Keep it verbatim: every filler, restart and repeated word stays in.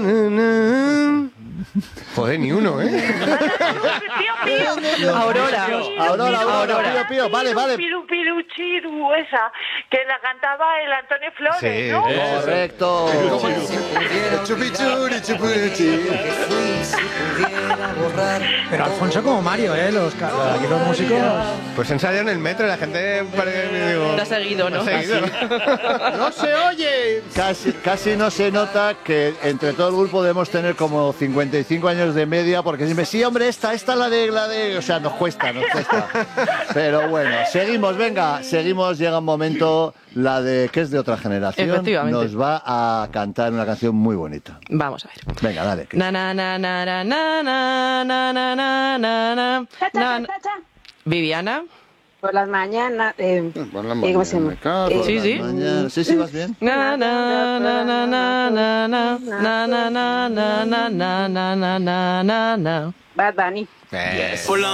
Joder, ni uno, ¿eh? Pío, pío. Aurora. Aurora, Aurora, Aurora. Pío, Pío, vale, vale. Piru, piru, chiru, esa, que la cantaba el Antonio Flores, Sí, ¿no? Correcto. Chupichuri, chupichi. Pero Alfonso como Mario, ¿eh? Los, ca- aquí los músicos... Pues ensayo en el metro y la gente parece, digo, Te ha seguido, ¿no? me ha seguido. ¡No se oye! Casi, casi no se nota que entre todo el grupo debemos tener como cincuenta y cinco años de media, porque siempre, sí, hombre, esta, esta es la de, la de... O sea, nos cuesta, nos cuesta. Pero bueno, seguimos, venga, seguimos, llega un momento, la de que es de otra generación, Efectivamente. nos va a cantar una canción muy bonita. Vamos a ver. Venga, dale. Cris. Na na na na na na na na na na na na. Cha, cha, Na- cha, cha, cha. Viviana. Por las mañanas. Eh, Por la eh, ¿Cómo se llama? mañana, Eh, Sí, sí. Mañana- Sí, sí, vas bien. Na na na na na na na na na na na na na na na na na. Bad Bunny. Eh. Por la